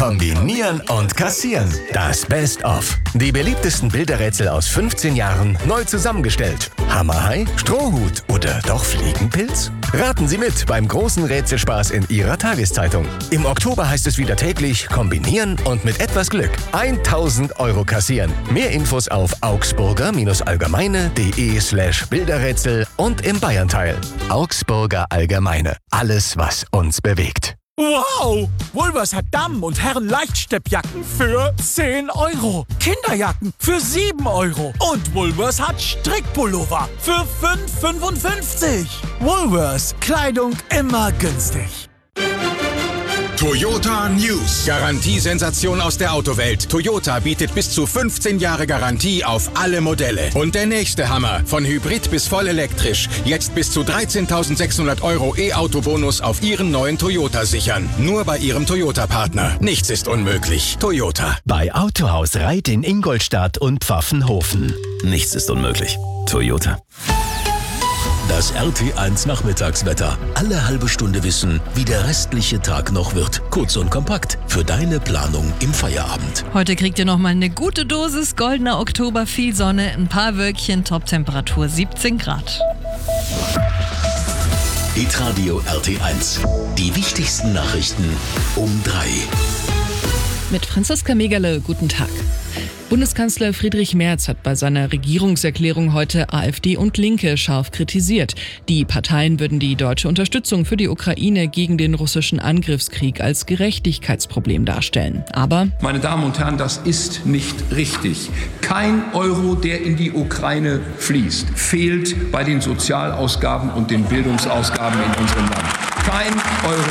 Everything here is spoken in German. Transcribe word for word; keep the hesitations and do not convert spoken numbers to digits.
Kombinieren und kassieren. Das Best-of. Die beliebtesten Bilderrätsel aus fünfzehn Jahren neu zusammengestellt. Hammerhai, Strohhut oder doch Fliegenpilz? Raten Sie mit beim großen Rätselspaß in Ihrer Tageszeitung. Im Oktober heißt es wieder täglich kombinieren und mit etwas Glück tausend Euro kassieren. Mehr Infos auf augsburger-allgemeine.de slash Bilderrätsel und im Bayernteil. Augsburger Allgemeine. Alles, was uns bewegt. Wow! Woolworths hat Damen- und Herren-Leichtsteppjacken für zehn Euro. Kinderjacken für sieben Euro. Und Woolworths hat Strickpullover für fünf fünfundfünfzig. Woolworths. Kleidung immer günstig. Toyota News. Garantiesensation aus der Autowelt. Toyota bietet bis zu fünfzehn Jahre Garantie auf alle Modelle. Und der nächste Hammer. Von Hybrid bis voll elektrisch. Jetzt bis zu dreizehntausendsechshundert Euro E-Auto-Bonus auf Ihren neuen Toyota sichern. Nur bei Ihrem Toyota-Partner. Nichts ist unmöglich. Toyota. Bei Autohaus Reit in Ingolstadt und Pfaffenhofen. Nichts ist unmöglich. Toyota. Das R T eins Nachmittagswetter. Alle halbe Stunde wissen, wie der restliche Tag noch wird. Kurz und kompakt für deine Planung im Feierabend. Heute kriegt ihr nochmal eine gute Dosis goldener Oktober, viel Sonne, ein paar Wölkchen, Toptemperatur siebzehn Grad. Hitradio R T eins. Die wichtigsten Nachrichten um drei. Mit Franziska Megerle, guten Tag. Bundeskanzler Friedrich Merz hat bei seiner Regierungserklärung heute AfD und Linke scharf kritisiert. Die Parteien würden die deutsche Unterstützung für die Ukraine gegen den russischen Angriffskrieg als Gerechtigkeitsproblem darstellen. Aber, meine Damen und Herren, das ist nicht richtig. Kein Euro, der in die Ukraine fließt, fehlt bei den Sozialausgaben und den Bildungsausgaben in unserem Land. Kein Euro.